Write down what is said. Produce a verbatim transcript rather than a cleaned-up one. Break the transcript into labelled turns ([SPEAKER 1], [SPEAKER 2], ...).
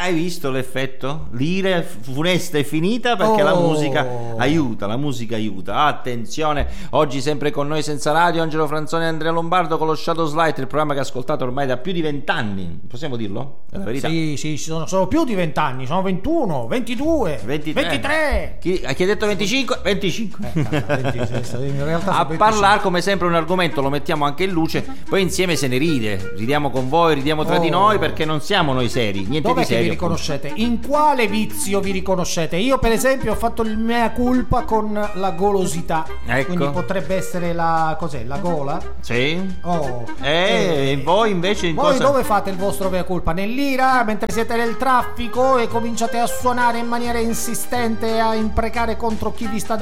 [SPEAKER 1] Hai visto l'effetto? L'ira funesta è finita perché oh. la musica aiuta, la musica aiuta. Attenzione, oggi sempre con noi senza radio Angelo Franzoni e Andrea Lombardo con lo Shadow Slide, il programma che ascoltate ormai da più di vent'anni. Possiamo dirlo? È la verità.
[SPEAKER 2] Sì, sì, sono, sono più di vent'anni, sono ventuno, ventidue, ventitré. ventitré.
[SPEAKER 1] Chi, chi ha detto venticinque? venticinque.
[SPEAKER 2] Eh, ventisei, in realtà
[SPEAKER 1] a parlare come sempre un argomento, lo mettiamo anche in luce, poi insieme se ne ride, ridiamo con voi, ridiamo tra oh. di noi perché non siamo noi seri, niente
[SPEAKER 2] Dov'è
[SPEAKER 1] di serio.
[SPEAKER 2] Vi riconoscete? In quale vizio vi riconoscete? Io per esempio ho fatto il mea culpa con la golosità,
[SPEAKER 1] ecco.
[SPEAKER 2] Quindi potrebbe essere la cos'è? La gola?
[SPEAKER 1] Sì.
[SPEAKER 2] Oh.
[SPEAKER 1] E eh, voi invece in
[SPEAKER 2] voi
[SPEAKER 1] cosa?
[SPEAKER 2] Dove fate il vostro mea culpa? Nell'ira, mentre siete nel traffico e cominciate a suonare in maniera insistente, a imprecare contro chi vi sta